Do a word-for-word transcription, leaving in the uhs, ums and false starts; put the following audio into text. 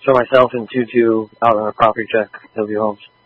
So myself and Tutu out on a property check, Hillview Homes.